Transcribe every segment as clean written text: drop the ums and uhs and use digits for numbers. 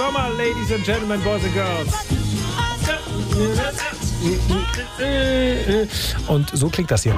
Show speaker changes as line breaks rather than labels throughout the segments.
Sommer, Ladies and Gentlemen, Boys and Girls. Und so klingt das hier.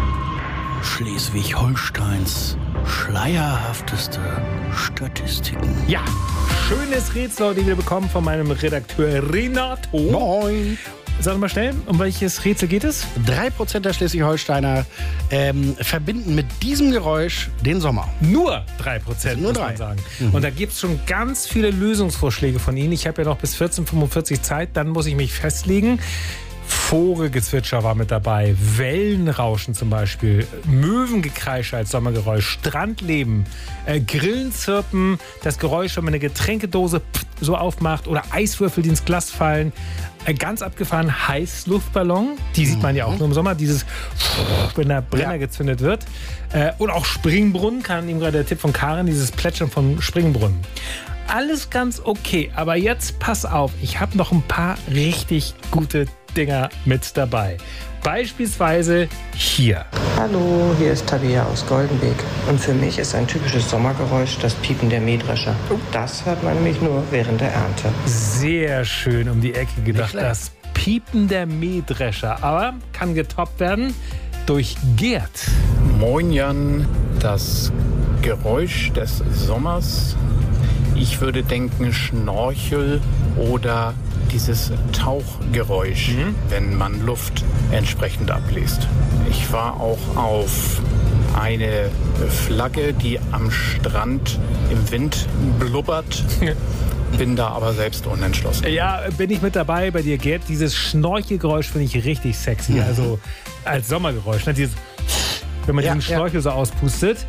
Schleswig-Holsteins schleierhafteste Statistiken.
Ja, schönes Rätsel, das wir bekommen von meinem Redakteur Renato.
Moin.
Sag mal schnell, um welches Rätsel geht es?
3% der Schleswig-Holsteiner verbinden mit diesem Geräusch den Sommer.
Nur 3%,
nur
muss man sagen. Und da gibt es schon ganz viele Lösungsvorschläge von Ihnen. Ich habe ja noch bis 14:45 Uhr Zeit, dann muss ich mich festlegen. Vogelgezwitscher war mit dabei, Wellenrauschen zum Beispiel, Möwengekreische als Sommergeräusch, Strandleben, Grillenzirpen, das Geräusch, wenn man eine Getränkedose so aufmacht oder Eiswürfel, die ins Glas fallen. Ganz abgefahren, Heißluftballon, die sieht man ja auch nur im Sommer, dieses, wenn der Brenner gezündet wird. Und auch Springbrunnen, kam eben gerade der Tipp von Karin, dieses Plätschern von Springbrunnen. Alles ganz okay, aber jetzt pass auf, ich habe noch ein paar richtig gute Dinger mit dabei. Beispielsweise hier.
Hallo, hier ist Tabea aus Goldenbeek. Und für mich ist ein typisches Sommergeräusch das Piepen der Mähdrescher. Das hört man nämlich nur während der Ernte.
Sehr schön um die Ecke gedacht, das Piepen der Mähdrescher. Aber kann getoppt werden durch Gerd.
Moin Jan, das Geräusch des Sommers. Ich würde denken Schnorchel oder dieses Tauchgeräusch, wenn man Luft entsprechend ablässt. Ich war auch auf eine Flagge, die am Strand im Wind blubbert. Bin da aber selbst unentschlossen.
Ja, bin ich mit dabei bei dir, Gerd. Dieses Schnorchelgeräusch finde ich richtig sexy. Also als Sommergeräusch. Ne? Dieses, wenn man diesen Schnorchel so auspustet.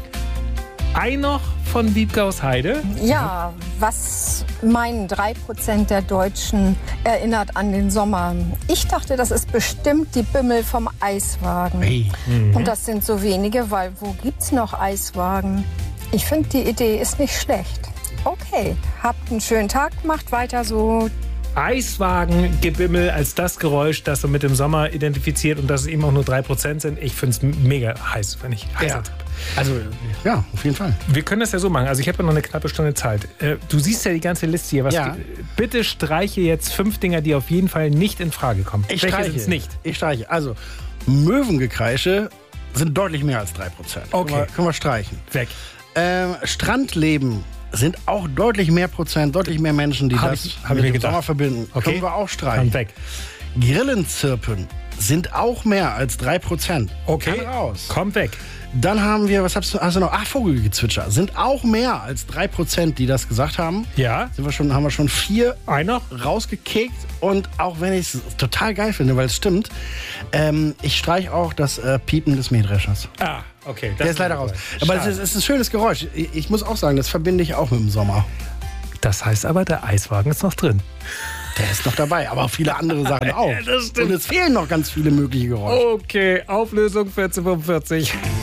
Ein noch von Wiebke aus Heide.
Ja, was meinen 3% der Deutschen erinnert an den Sommer? Ich dachte, das ist bestimmt die Bimmel vom Eiswagen.
Hey.
Und das sind so wenige, weil wo gibt's noch Eiswagen? Ich finde, die Idee ist nicht schlecht. Okay, habt einen schönen Tag, macht weiter so.
Eiswagengebimmel als das Geräusch, das so mit dem Sommer identifiziert und dass es eben auch nur 3% sind. Ich finde es mega heiß, wenn ich heißer Tipp.
Also, ja, auf jeden Fall.
Wir können das ja so machen. Also ich habe ja noch eine knappe Stunde Zeit. Du siehst ja die ganze Liste hier. Bitte streiche jetzt 5 Dinger, die auf jeden Fall nicht in Frage kommen.
Ich streiche. Also, Möwengekreische sind deutlich mehr als 3%.
Okay.
Können wir streichen.
Weg.
Strandleben sind auch deutlich mehr Prozent, deutlich mehr Menschen, die das mit dem Sommer verbinden.
Okay.
Können wir auch streichen.
Weg.
Grillenzirpen sind auch mehr als 3%.
Okay.
Kann raus.
Komm weg.
Dann haben wir, was hast du noch? Vogelgezwitscher. Sind auch mehr als 3%, die das gesagt haben.
Ja.
Haben wir schon 4
Einer
rausgekickt. Und auch wenn ich es total geil finde, weil es stimmt, ich streiche auch das Piepen des Mähdreschers.
Ah, okay.
Der ist leider raus. Aber es ist ein schönes Geräusch. Ich muss auch sagen, das verbinde ich auch mit dem Sommer.
Das heißt aber, der Eiswagen ist noch drin.
Der ist noch dabei, aber viele andere Sachen auch.
Ja, das stimmt.
Und es fehlen noch ganz viele mögliche Geräusche.
Okay, Auflösung 14:45.